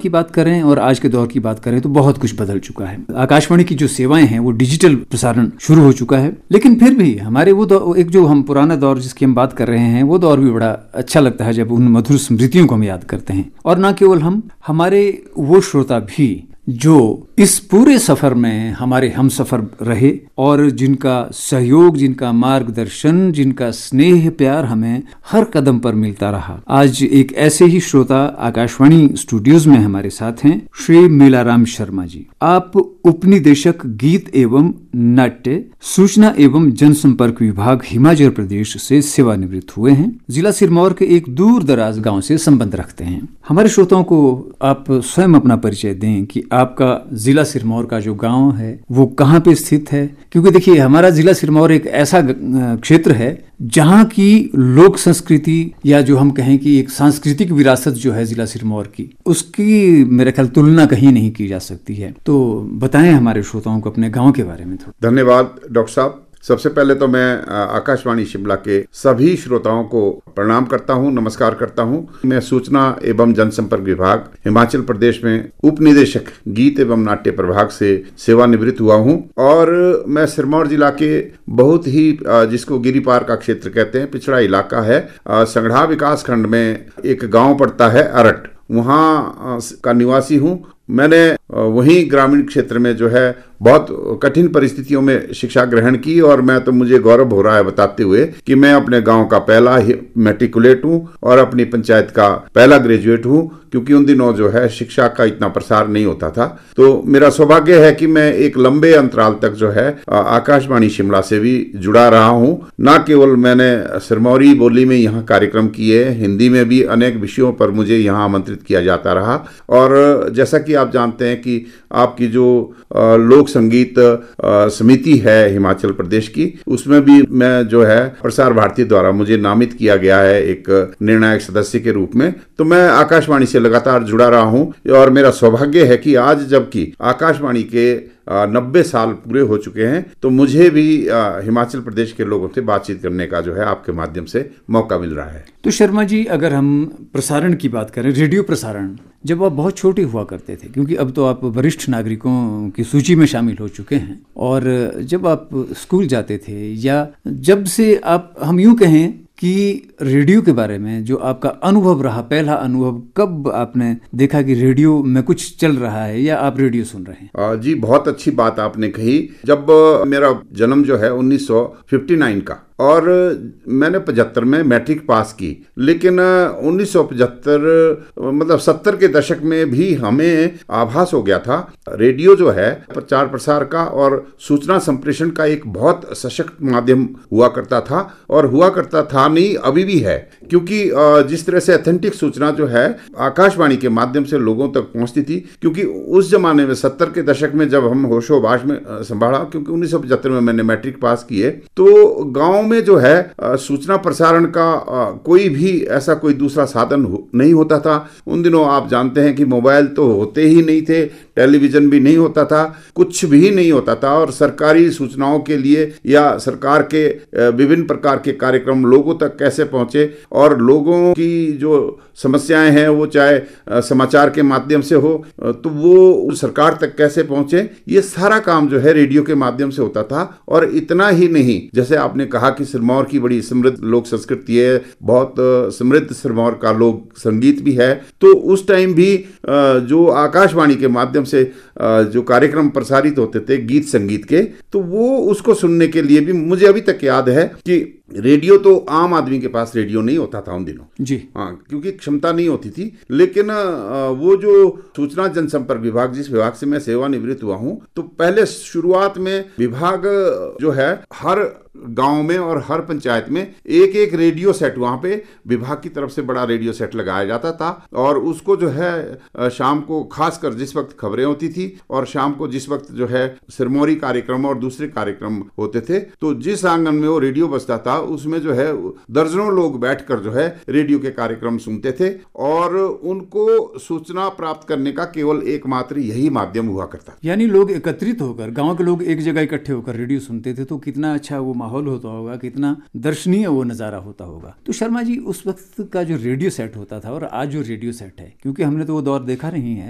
की बात करें और आज के दौर की बात करें तो बहुत कुछ बदल चुका है। आकाशवाणी की जो सेवाएं हैं वो डिजिटल प्रसारण शुरू हो चुका है, लेकिन फिर भी हमारे वो एक जो हम पुराना दौर जिसकी हम बात कर रहे हैं वो दौर भी बड़ा अच्छा लगता है जब उन मधुर स्मृतियों को हम याद करते हैं। और न केवल हम, हमारे वो श्रोता भी जो इस पूरे सफर में हमारे हम सफर रहे और जिनका सहयोग, जिनका मार्गदर्शन, जिनका स्नेह प्यार हमें हर कदम पर मिलता रहा। आज एक ऐसे ही श्रोता आकाशवाणी स्टूडियोज में हमारे साथ हैं, श्री मीलाराम शर्मा जी। आप उपनिदेशक गीत एवं नाट्य सूचना एवं जनसंपर्क विभाग हिमाचल प्रदेश से सेवानिवृत्त हुए हैं। जिला सिरमौर के एक दूर दराज गांव से संबंध रखते हैं। हमारे श्रोताओं को आप स्वयं अपना परिचय दें कि आपका जिला सिरमौर का जो गांव है वो कहाँ पे स्थित है, क्योंकि देखिए हमारा जिला सिरमौर एक ऐसा क्षेत्र है जहाँ की लोक संस्कृति या जो हम कहें कि एक सांस्कृतिक विरासत जो है जिला सिरमौर की, उसकी मेरे ख्याल तुलना कहीं नहीं की जा सकती है। तो बताएं हमारे श्रोताओं को अपने गांव के बारे में थोड़ा। धन्यवाद डॉक्टर साहब। सबसे पहले तो मैं आकाशवाणी शिमला के सभी श्रोताओं को प्रणाम करता हूं, नमस्कार करता हूं। मैं सूचना एवं जनसंपर्क विभाग हिमाचल प्रदेश में उपनिदेशक गीत एवं नाट्य प्रभाग से सेवानिवृत्त हुआ हूं और मैं सिरमौर जिला के बहुत ही जिसको गिरिपार का क्षेत्र कहते हैं, पिछड़ा इलाका है, संगड़ा विकास खंड में एक गाँव पड़ता है अरट, वहाँ का निवासी हूँ। मैंने वहीं ग्रामीण क्षेत्र में जो है बहुत कठिन परिस्थितियों में शिक्षा ग्रहण की और मुझे गौरव हो रहा है बताते हुए कि मैं अपने गांव का पहला ही मैट्रिकुलेट हूं और अपनी पंचायत का पहला ग्रेजुएट हूं, क्योंकि उन दिनों जो है शिक्षा का इतना प्रसार नहीं होता था। तो मेरा सौभाग्य है कि मैं एक लंबे अंतराल तक जो है आकाशवाणी शिमला से भी जुड़ा रहा हूं। न केवल मैंने सिरमौरी बोली में यहाँ कार्यक्रम किए, हिंदी में भी अनेक विषयों पर मुझे यहाँ आमंत्रित किया जाता रहा। और जैसा कि आप जानते हैं कि आपकी जो लोक संगीत समिति है हिमाचल प्रदेश की, उसमें भी मैं जो है प्रसार भारती द्वारा मुझे नामित किया गया है एक निर्णायक सदस्य के रूप में। तो मैं आकाशवाणी से लगातार जुड़ा रहा हूं और मेरा सौभाग्य है कि आज जबकि आकाशवाणी के 90 साल पूरे हो चुके हैं तो मुझे भी हिमाचल प्रदेश के लोगों से बातचीत करने का जो है आपके माध्यम से मौका मिल रहा है। तो शर्मा जी, अगर हम प्रसारण की बात करें, रेडियो प्रसारण, जब आप बहुत छोटे हुआ करते थे, क्योंकि अब तो आप वरिष्ठ नागरिकों की सूची में शामिल हो चुके हैं, और जब आप स्कूल जाते थे या जब से आप, हम यूं कहें कि रेडियो के बारे में जो आपका अनुभव रहा, पहला अनुभव, कब आपने देखा कि रेडियो में कुछ चल रहा है या आप रेडियो सुन रहे हैं? जी, बहुत अच्छी बात आपने कही। जब मेरा जन्म जो है 1959 का, और मैंने 75 में मैट्रिक पास की, लेकिन 1975 मतलब 70 के दशक में भी हमें आभास हो गया था रेडियो जो है प्रचार प्रसार का और सूचना संप्रेषण का एक बहुत सशक्त माध्यम हुआ करता था, और हुआ करता था नहीं, अभी भी है, क्योंकि जिस तरह से ऑथेंटिक सूचना जो है आकाशवाणी के माध्यम से लोगों तक पहुंचती थी। क्योंकि उस जमाने में 70 के दशक में जब हम होशोबाश में संभाला, क्योंकि 1975 में मैंने मैट्रिक पास किए, तो गाँव में जो है सूचना प्रसारण का कोई भी ऐसा कोई दूसरा साधन नहीं होता था। उन दिनों आप जानते हैं कि मोबाइल तो होते ही नहीं थे, टेलीविजन भी नहीं होता था, कुछ भी नहीं होता था, और सरकारी सूचनाओं के लिए या सरकार के विभिन्न प्रकार के कार्यक्रम लोगों तक कैसे पहुंचे और लोगों की जो समस्याएं हैं वो चाहे समाचार के माध्यम से हो तो वो सरकार तक कैसे पहुंचे, ये सारा काम जो है रेडियो के माध्यम से होता था। और इतना ही नहीं, जैसे आपने कहा कि सिरमौर की बड़ी समृद्ध लोक संस्कृति है, बहुत समृद्ध सिरमौर का लोक संगीत भी है, तो उस टाइम भी जो आकाशवाणी के माध्यम से जो कार्यक्रम प्रसारित होते थे गीत संगीत के, तो वो उसको सुनने के लिए भी मुझे अभी तक याद है कि रेडियो तो आम आदमी के पास रेडियो नहीं होता था उन दिनों जी, हाँ, क्योंकि क्षमता नहीं होती थी। लेकिन वो जो सूचना जनसंपर्क विभाग, जिस विभाग से मैं सेवानिवृत्त हुआ हूं, तो पहले शुरुआत में विभाग जो है हर गांव में और हर पंचायत में एक एक रेडियो सेट, वहां पे विभाग की तरफ से बड़ा रेडियो सेट लगाया जाता था, और उसको जो है शाम को, खासकर जिस वक्त खबरें होती थी और शाम को जिस वक्त जो है सिरमौरी कार्यक्रम और दूसरे कार्यक्रम होते थे, तो जिस आंगन में वो रेडियो बजता था उसमें जो है दर्जनों लोग बैठकर जो है रेडियो के कार्यक्रम सुनते थे, और उनको सूचना प्राप्त करने का केवल एकमात्र यही माध्यम हुआ करता। यानी लोग एकत्रित होकर, गांव के लोग एक जगह इकट्ठे होकर रेडियो सुनते थे, तो कितना अच्छा वो माहौल होता होगा, कितना दर्शनीय वो नज़ारा होता होगा। तो शर्मा जी, उस वक्त का जो रेडियो सेट होता था और आज जो रेडियो सेट है, क्योंकि हमने तो वो दौर देखा नहीं है,